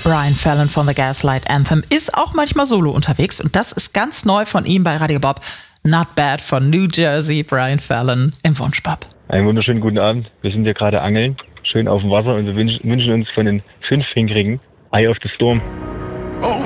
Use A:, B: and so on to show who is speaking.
A: Brian Fallon von The Gaslight Anthem ist auch manchmal solo unterwegs und das ist ganz neu von ihm bei Radio Bob. Not Bad von New Jersey, Brian Fallon im Wunschbob.
B: Einen wunderschönen guten Abend. Wir sind hier gerade angeln, schön auf dem Wasser und wir wünschen uns von den 5 Finkrigen Eye of the Storm.
C: Oh,